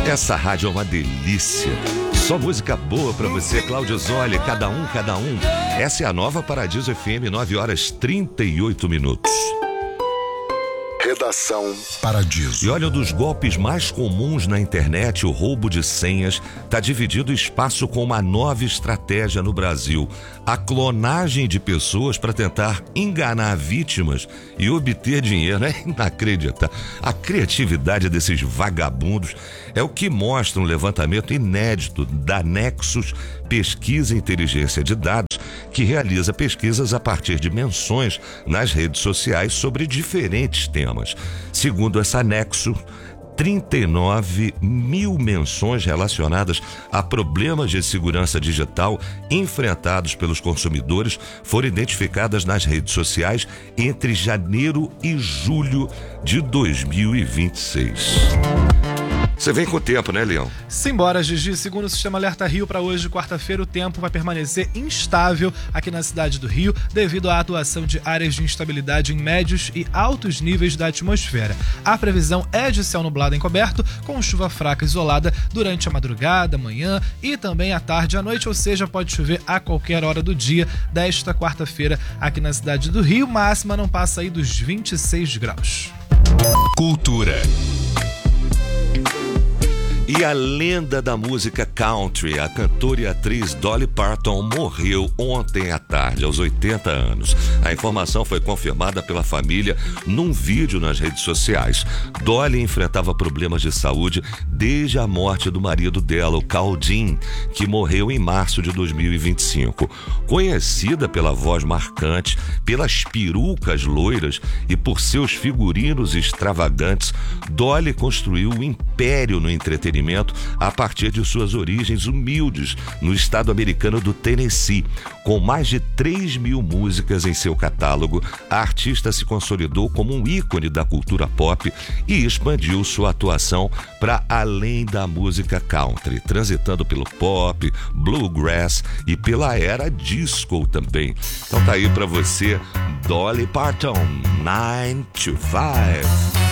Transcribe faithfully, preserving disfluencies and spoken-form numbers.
Essa rádio é uma delícia. Só música boa pra você, Cláudio Zoli, cada um, cada um. Essa é a nova Paradiso F M, nove horas e trinta e oito minutos. Redação Paradiso. E olha, um dos golpes mais comuns na internet, o roubo de senhas, está dividido o espaço com uma nova estratégia no Brasil. A clonagem de pessoas para tentar enganar vítimas e obter dinheiro. É inacreditável. A criatividade desses vagabundos é o que mostra um levantamento inédito da Nexus Pesquisa e Inteligência de Dados, que realiza pesquisas a partir de menções nas redes sociais sobre diferentes temas. Segundo essa Nexus, trinta e nove mil menções relacionadas a problemas de segurança digital enfrentados pelos consumidores foram identificadas nas redes sociais entre janeiro e julho de dois mil e vinte e seis. Você vem com o tempo, né, Leão? Simbora, Gigi. Segundo o Sistema Alerta Rio, para hoje, quarta-feira, o tempo vai permanecer instável aqui na cidade do Rio devido à atuação de áreas de instabilidade em médios e altos níveis da atmosfera. A previsão é de céu nublado encoberto, com chuva fraca isolada durante a madrugada, manhã e também à tarde e à noite, ou seja, pode chover a qualquer hora do dia desta quarta-feira aqui na cidade do Rio. Máxima não passa aí dos vinte e seis graus. Cultura. E a lenda da música country, a cantora e atriz Dolly Parton, morreu ontem à tarde, aos oitenta anos. A informação foi confirmada pela família num vídeo nas redes sociais. Dolly enfrentava problemas de saúde desde a morte do marido dela, o Carl Dean, que morreu em março de dois mil e vinte e cinco. Conhecida pela voz marcante, pelas perucas loiras e por seus figurinos extravagantes, Dolly construiu um império no entretenimento a partir de suas origens humildes no estado americano do Tennessee. Com mais de três mil músicas em seu catálogo, a artista se consolidou como um ícone da cultura pop e expandiu sua atuação para além da música country, transitando pelo pop, bluegrass e pela era disco também. Então tá aí para você, Dolly Parton, nine to five.